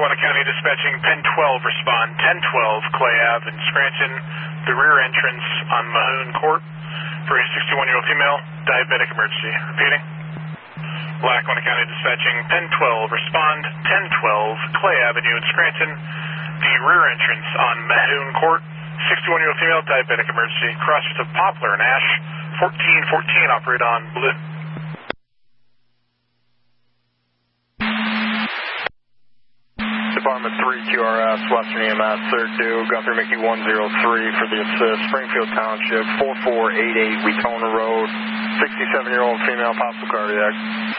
Lackawanna County dispatching, Penn 12, respond. 1012 Clay Ave in Scranton, the rear entrance on Mahoon Court for a 61-year-old female, diabetic emergency. Repeating. Lackawanna County dispatching, Penn 12, respond. 1012 Clay Avenue in Scranton, the rear entrance on Mahoon Court, 61-year-old female, diabetic emergency. Crossers of Poplar and Ash, 1414, operate on blue. Department 3 QRS, Western EMS, third due, Guthrie Mickey 103 for the assist, Springfield Township, 4488 Weetona Road, 67-year-old female, possible cardiac.